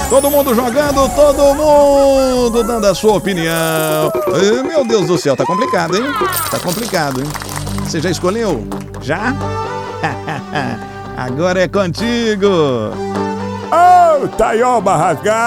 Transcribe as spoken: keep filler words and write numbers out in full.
Todo mundo jogando, todo mundo dando a sua opinião. Ai, meu Deus do céu, tá complicado, hein? Tá complicado, hein? Você já escolheu? Já? Agora é contigo. Ô, oh, Taioba rasgada.